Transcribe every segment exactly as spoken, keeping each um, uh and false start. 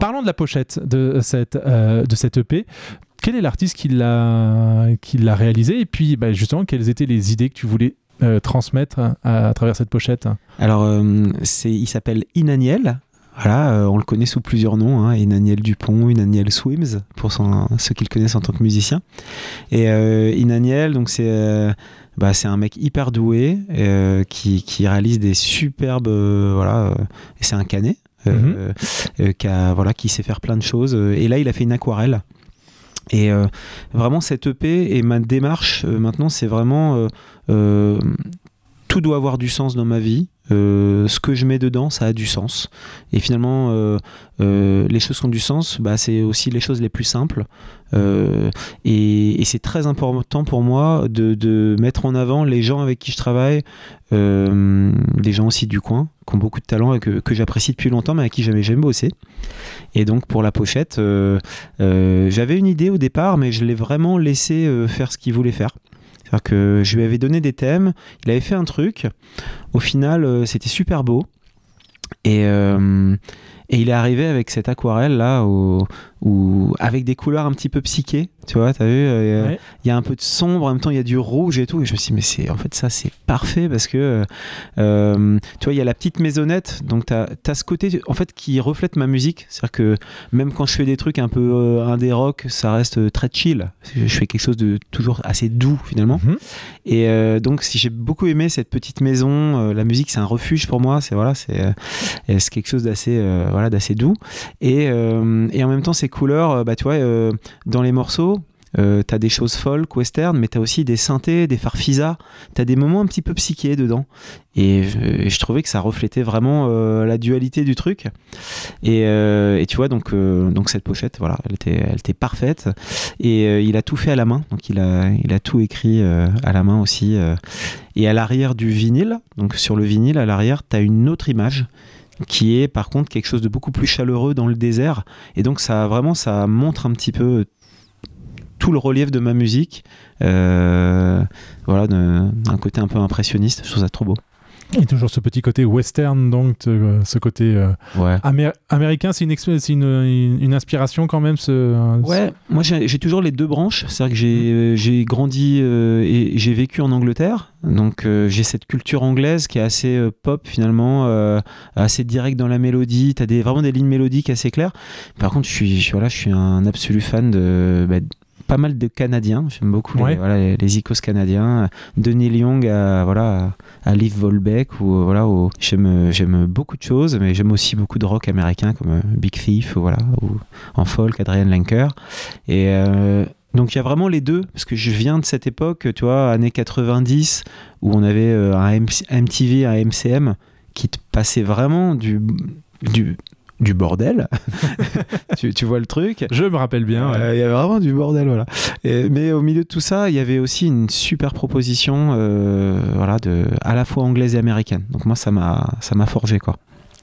Parlons de la pochette de cette, euh, de cette E P. Quel est l'artiste qui l'a, qui l'a réalisé et puis bah, justement, quelles étaient les idées que tu voulais euh, transmettre à, à travers cette pochette? Alors, euh, c'est, il s'appelle Inaniel. Voilà, euh, on le connaît sous plusieurs noms, hein, Inaniel Dupont, Inaniel Swims, pour son, ceux qui le connaissent en tant que musicien. Et euh, Inaniel, donc c'est, euh, bah, c'est un mec hyper doué euh, qui, qui réalise des superbes, euh, voilà, euh, et c'est un canet euh, mm-hmm. euh, qui, a, voilà, qui sait faire plein de choses. Et là, il a fait une aquarelle. Et euh, vraiment, cette E P et ma démarche euh, maintenant, c'est vraiment euh, euh, tout doit avoir du sens dans ma vie. Euh, ce que je mets dedans, ça a du sens. Et finalement, euh, euh, les choses qui ont du sens, bah, c'est aussi les choses les plus simples. Euh, et, et c'est très important pour moi de, de mettre en avant les gens avec qui je travaille, euh, des gens aussi du coin, qui ont beaucoup de talent et que, que j'apprécie depuis longtemps, mais avec qui j'avais jamais bossé. Et donc pour la pochette, euh, euh, j'avais une idée au départ, mais je l'ai vraiment laissé euh, faire ce qu'il voulait faire. C'est-à-dire que je lui avais donné des thèmes, il avait fait un truc, au final euh, c'était super beau, et, euh, et il est arrivé avec cette aquarelle là, où, où, avec des couleurs un petit peu psychées, tu vois, t'as vu, il euh, ouais. y a un peu de sombre, en même temps il y a du rouge et tout, et je me suis dit mais c'est, en fait ça c'est parfait parce que euh, tu vois, il y a la petite maisonnette, donc t'as, t'as ce côté en fait qui reflète ma musique, c'est-à-dire que même quand je fais des trucs un peu euh, indé rock, ça reste très chill, je fais quelque chose de toujours assez doux finalement, mm-hmm. et euh, donc si j'ai beaucoup aimé cette petite maison, euh, la musique c'est un refuge pour moi, c'est, voilà, c'est, euh, c'est quelque chose d'assez, euh, voilà, d'assez doux, et, euh, et en même temps ces couleurs, bah, tu vois, euh, dans les morceaux, Euh, t'as des choses folk, western, mais t'as aussi des synthés, des farfisas, t'as des moments un petit peu psychés dedans, et je, et je trouvais que ça reflétait vraiment euh, la dualité du truc, et, euh, et tu vois, donc, euh, donc cette pochette, voilà, elle était, elle était parfaite, et euh, il a tout fait à la main, donc il a, il a tout écrit euh, à la main aussi, euh, et à l'arrière du vinyle, donc sur le vinyle, à l'arrière, t'as une autre image, qui est par contre quelque chose de beaucoup plus chaleureux dans le désert, et donc ça, vraiment, ça montre un petit peu tout le relief de ma musique, euh, voilà, d'un, d'un côté un peu impressionniste, je trouve ça trop beau. Et toujours ce petit côté western, donc euh, ce côté euh, ouais. amér- américain, c'est, une, exp- c'est une, une, une inspiration quand même ce, Ouais, ce... moi j'ai, j'ai toujours les deux branches, c'est-à-dire que j'ai, j'ai grandi euh, et j'ai vécu en Angleterre, donc euh, j'ai cette culture anglaise qui est assez euh, pop finalement, euh, assez direct dans la mélodie, t'as des, vraiment des lignes mélodiques assez claires. Par contre, je suis, je, voilà, je suis un absolu fan de... Bah, pas mal de Canadiens, j'aime beaucoup les, ouais. voilà, les, les icônes canadiens, de Neil Young à, voilà, à Liv Volbeck, ou, voilà, où j'aime, j'aime beaucoup de choses, mais j'aime aussi beaucoup de rock américain comme Big Thief, ou, voilà, ou en folk, Adrian Lenker. Et euh, donc il y a vraiment les deux, parce que je viens de cette époque, tu vois, années quatre-vingt-dix, où on avait un M T V, un M C M, qui te passait vraiment du... du du bordel, tu, tu vois le truc. Je me rappelle bien. Il ouais. euh, y avait vraiment du bordel, voilà. Et, mais au milieu de tout ça, il y avait aussi une super proposition, euh, voilà, de, à la fois anglaise et américaine. Donc moi, ça m'a, ça m'a forgé, quoi.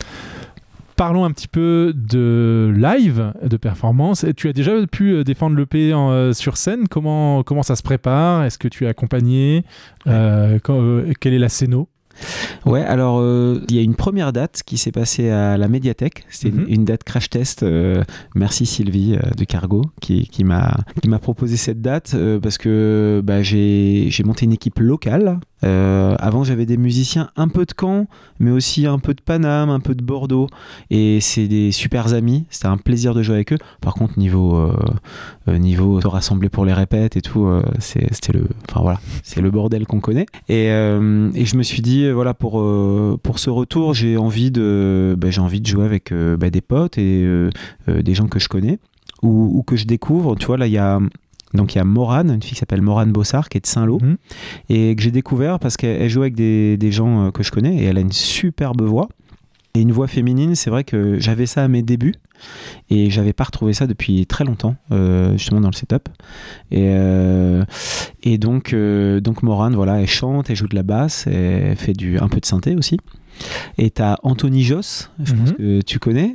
Parlons un petit peu de live, de performance. Tu as déjà pu défendre l'E P en, euh, sur scène. Comment, comment ça se prépare? Est-ce que tu es accompagné? euh, quand, euh, Quelle est la scéno? Ouais, alors euh, il y a une première date qui s'est passée à la médiathèque. C'était mm-hmm. une, une date crash test. Euh, merci Sylvie euh, de Cargo qui, qui, m'a, qui m'a proposé cette date euh, parce que bah, j'ai, j'ai monté une équipe locale. Euh, avant, j'avais des musiciens un peu de Caen, mais aussi un peu de Paname, un peu de Bordeaux. Et c'est des super amis. C'était un plaisir de jouer avec eux. Par contre, niveau, euh, niveau se rassembler pour les répètes et tout, euh, c'est, c'était le, enfin voilà, c'est le bordel qu'on connaît. Et, euh, et je me suis dit, voilà, pour euh, pour ce retour, j'ai envie de, bah, j'ai envie de jouer avec euh, bah, des potes et euh, euh, des gens que je connais ou, ou que je découvre. Tu vois, là, il y a Donc il y a Morane, une fille qui s'appelle Morane Bossard, qui est de Saint-Lô, mmh. et que j'ai découvert parce qu'elle joue avec des, des gens que je connais, et elle a une superbe voix. Et une voix féminine, c'est vrai que j'avais ça à mes débuts, et j'avais pas retrouvé ça depuis très longtemps, euh, justement dans le setup. Et, euh, et donc, euh, donc Morane, voilà, elle chante, elle joue de la basse, elle fait du, un peu de synthé aussi. Et t'as Anthony Joss, je mm-hmm. pense que tu connais,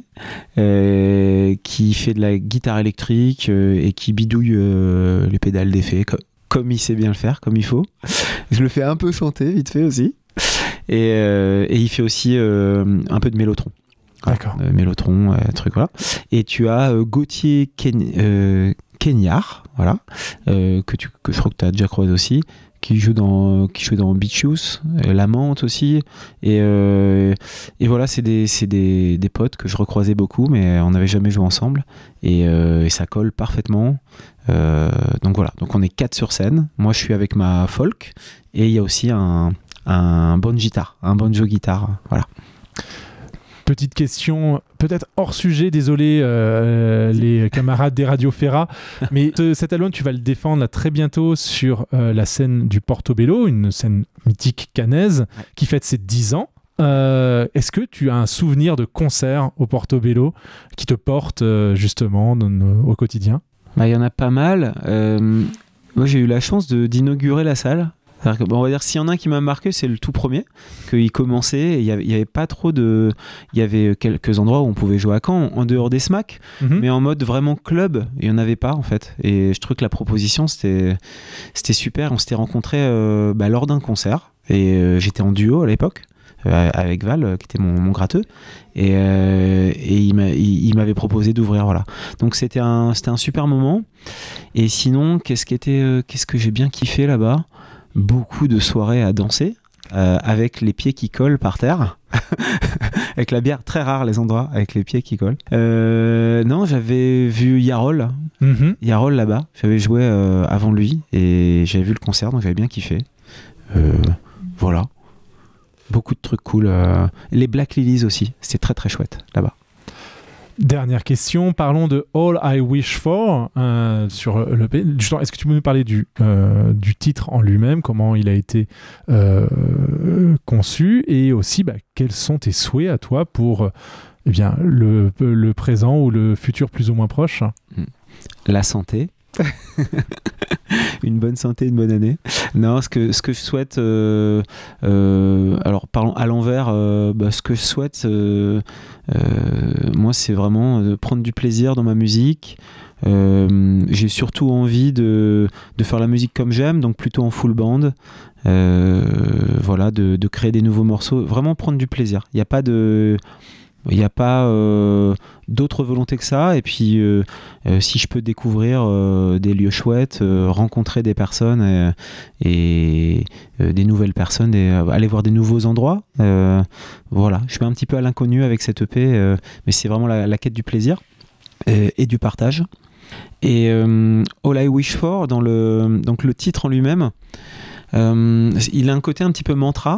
euh, qui fait de la guitare électrique euh, et qui bidouille euh, les pédales d'effet co- comme il sait bien le faire, comme il faut. Je le fais un peu chanter vite fait aussi. Et, euh, et il fait aussi euh, un peu de mélotron. D'accord. Euh, Mélotron, euh, truc, voilà. Et tu as euh, Gauthier Ken, euh, Kenyard, voilà, euh, que, tu, que je crois que tu as déjà croisé aussi, qui joue dans, qui joue dans Beach Youth, euh, La Menthe aussi. Et, euh, et voilà, c'est, des, c'est des, des potes que je recroisais beaucoup, mais on n'avait jamais joué ensemble. Et, euh, et ça colle parfaitement. Euh, donc voilà, donc on est quatre sur scène. Moi, je suis avec ma folk. Et il y a aussi un, un bon guitare, un banjo guitare. Voilà. Petite question, peut-être hors sujet, désolé euh, les camarades des radios Ferra, mais ce, cet album, tu vas le défendre là, très bientôt sur euh, la scène du Portobello, une scène mythique caennaise qui fête ses dix ans. Euh, est-ce que tu as un souvenir de concert au Portobello qui te porte euh, justement dans, au quotidien ? Bah, y en a pas mal. Euh, moi, j'ai eu la chance de, d'inaugurer la salle. Que, bon, on va dire s'il y en a un qui m'a marqué, c'est le tout premier, qu'il commençait, il y avait, il y avait pas trop de, il y avait quelques endroits où on pouvait jouer à Caen en dehors des smacks, mm-hmm. mais en mode vraiment club, il y en avait pas en fait. Et je trouve que la proposition c'était, c'était super. On s'était rencontrés euh, bah, lors d'un concert et euh, j'étais en duo à l'époque euh, avec Val euh, qui était mon, mon gratteux et, euh, et il, m'a, il, il m'avait proposé d'ouvrir, voilà. Donc c'était un, c'était un super moment. Et sinon, qu'est-ce qui était, euh, qu'est-ce que j'ai bien kiffé là-bas? Beaucoup de soirées à danser euh, avec les pieds qui collent par terre avec la bière, très rare les endroits avec les pieds qui collent. Euh, non, j'avais vu Yarol mm-hmm. Yarol là-bas, j'avais joué euh, avant lui et j'avais vu le concert, donc j'avais bien kiffé. Euh, voilà, beaucoup de trucs cool. Euh, les Black Lilies aussi, c'était très très chouette là-bas. Dernière question, parlons de All I Wish For euh, sur l'E P. Est-ce que tu peux nous parler du, euh, du titre en lui-même, comment il a été euh, conçu et aussi bah, quels sont tes souhaits à toi pour eh bien, le, le présent ou le futur plus ou moins proche? La santé. Une bonne santé, une bonne année. Non, ce que, ce que je souhaite, euh, euh, alors parlons à l'envers, euh, bah, ce que je souhaite, euh, euh, moi, c'est vraiment de prendre du plaisir dans ma musique. Euh, j'ai surtout envie de, de faire la musique comme j'aime, donc plutôt en full band. Euh, voilà, de, de créer des nouveaux morceaux, vraiment prendre du plaisir. Il n'y a pas de... Il n'y a pas euh, d'autre volonté que ça. Et puis, euh, euh, si je peux découvrir euh, des lieux chouettes, euh, rencontrer des personnes et, et euh, des nouvelles personnes, et euh, aller voir des nouveaux endroits, euh, voilà. Je suis un petit peu à l'inconnu avec cette E P, euh, mais c'est vraiment la, la quête du plaisir et, et du partage. Et euh, All I Wish For, dans le, donc le titre en lui-même, euh, il a un côté un petit peu mantra.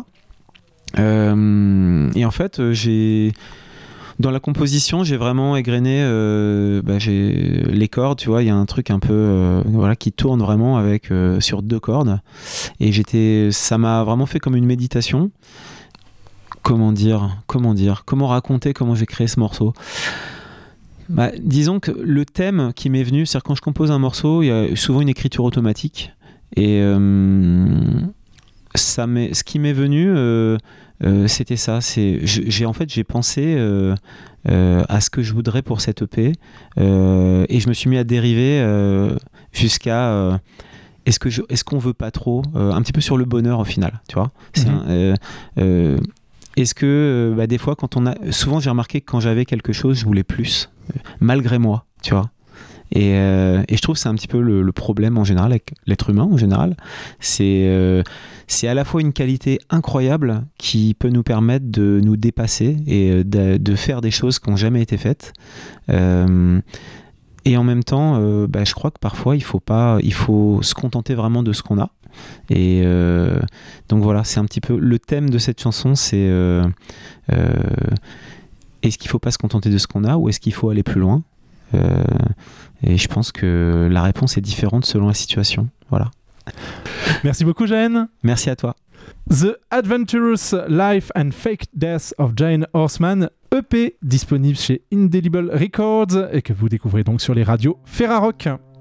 Euh, et en fait, j'ai... Dans la composition, j'ai vraiment égrené euh, bah, j'ai les cordes, tu vois, il y a un truc un peu euh, voilà, qui tourne vraiment avec, euh, sur deux cordes. Et j'étais, ça m'a vraiment fait comme une méditation. Comment dire, comment dire, comment raconter comment j'ai créé ce morceau? Bah, disons que le thème qui m'est venu, c'est-à-dire quand je compose un morceau, il y a souvent une écriture automatique. Et euh, ça m'est, ce qui m'est venu... Euh, Euh, c'était ça, c'est, j'ai, en fait j'ai pensé euh, euh, à ce que je voudrais pour cette E P euh, et je me suis mis à dériver euh, jusqu'à euh, est-ce, que je, est-ce qu'on veut pas trop euh, un petit peu sur le bonheur au final, tu vois. C'est mmh. un, euh, euh, est-ce que bah, des fois quand on a, souvent j'ai remarqué que quand j'avais quelque chose je voulais plus euh, malgré moi, tu vois. Et, euh, et je trouve que c'est un petit peu le, le problème en général avec l'être humain en général. C'est, euh, c'est à la fois une qualité incroyable qui peut nous permettre de nous dépasser et de, de faire des choses qui n'ont jamais été faites. Euh, et en même temps, euh, bah, je crois que parfois il faut pas, il faut se contenter vraiment de ce qu'on a. Et euh, donc voilà, c'est un petit peu le thème de cette chanson. C'est euh, euh, est-ce qu'il ne faut pas se contenter de ce qu'on a ou est-ce qu'il faut aller plus loin? Euh, et je pense que la réponse est différente selon la situation. Voilà. Merci beaucoup, Jane. Merci à toi. The Adventurous Life and Fake Death of Jane Horseman, E P disponible chez Indelible Records et que vous découvrez donc sur les radios Ferrarock.